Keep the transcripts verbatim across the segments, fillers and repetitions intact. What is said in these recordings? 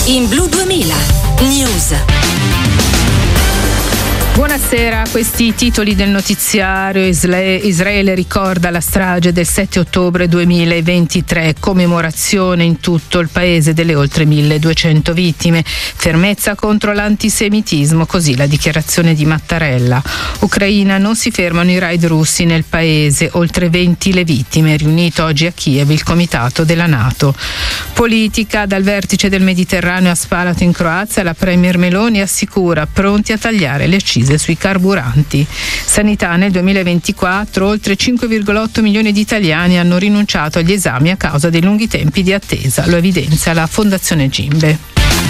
In Blu duemila News. Buonasera, questi i titoli del notiziario. Israele ricorda la strage del sette ottobre duemilaventitré, commemorazione in tutto il paese delle oltre milleduecento vittime, fermezza contro l'antisemitismo, così la dichiarazione di Mattarella. Ucraina, non si fermano i raid russi nel paese, oltre venti le vittime, riunito oggi a Kiev il comitato della NATO. Politica, dal vertice del Mediterraneo a Spalato in Croazia, la premier Meloni assicura pronti a tagliare le accise sui carburanti. Sanità, nel duemilaventiquattro oltre cinque virgola otto milioni di italiani hanno rinunciato agli esami a causa dei lunghi tempi di attesa, lo evidenzia la Fondazione Gimbe.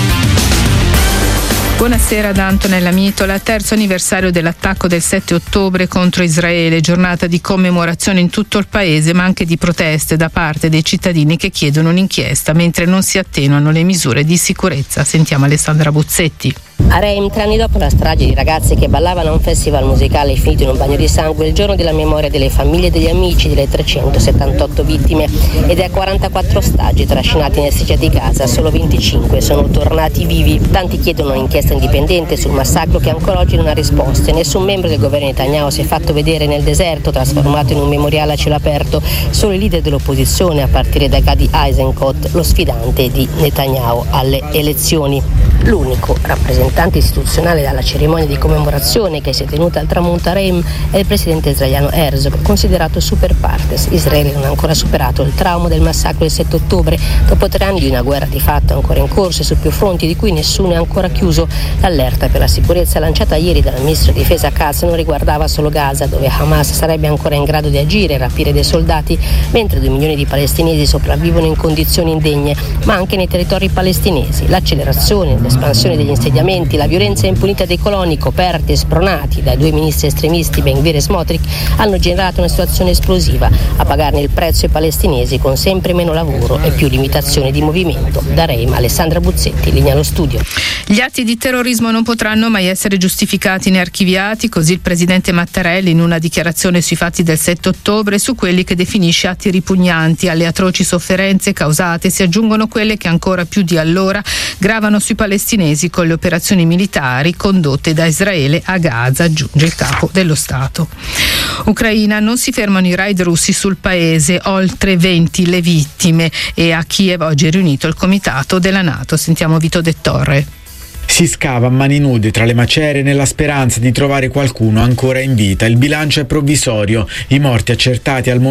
Buonasera da Antonella Mitola. Terzo anniversario dell'attacco del sette ottobre contro Israele, giornata di commemorazione in tutto il paese, ma anche di proteste da parte dei cittadini che chiedono un'inchiesta mentre non si attenuano le misure di sicurezza. Sentiamo Alessandra Buzzetti. A Reim, tre anni dopo la strage di ragazzi che ballavano a un festival musicale finito in un bagno di sangue, il giorno della memoria delle famiglie e degli amici delle trecentosettantotto vittime, ed è a quarantaquattro ostaggi trascinati nelle strisce di Gaza, solo venticinque sono tornati vivi. Tanti chiedono un'inchiesta indipendente sul massacro che ancora oggi non ha risposte. Nessun membro del governo Netanyahu si è fatto vedere nel deserto trasformato in un memoriale a cielo aperto. Solo i leader dell'opposizione, a partire da Gadi Eisenkot, lo sfidante di Netanyahu alle elezioni. L'unico rappresentante istituzionale alla cerimonia di commemorazione che si è tenuta al tramonto a Reim è il presidente israeliano Herzog, considerato super partes. Israele non ha ancora superato il trauma del massacro del sette ottobre, dopo tre anni di una guerra di fatto ancora in corso e su più fronti di cui nessuno è ancora chiuso. L'allerta per la sicurezza lanciata ieri dal ministro di difesa Katz non riguardava solo Gaza, dove Hamas sarebbe ancora in grado di agire e rapire dei soldati, mentre due milioni di palestinesi sopravvivono in condizioni indegne, ma anche nei territori palestinesi. L'accelerazione, l'espansione degli insediamenti, la violenza impunita dei coloni coperti e spronati dai due ministri estremisti Ben Gvir e Smotrich hanno generato una situazione esplosiva. A pagarne il prezzo i palestinesi, con sempre meno lavoro e più limitazioni di movimento. Da Reim, Alessandra Buzzetti, linea allo studio. Gli atti di terrorismo non potranno mai essere giustificati né archiviati, così il presidente Mattarella in una dichiarazione sui fatti del sette ottobre. Su quelli che definisce atti ripugnanti alle atroci sofferenze causate si aggiungono quelle che ancora più di allora gravano sui palestinesi con le operazioni militari condotte da Israele a Gaza, aggiunge il capo dello Stato. Ucraina, non si fermano i raid russi sul paese, oltre venti le vittime, e a Kiev oggi è riunito il comitato della NATO. Sentiamo Vito De Torre. Si scava a mani nude tra le macerie nella speranza di trovare qualcuno ancora in vita. Il bilancio è provvisorio. I morti accertati al momento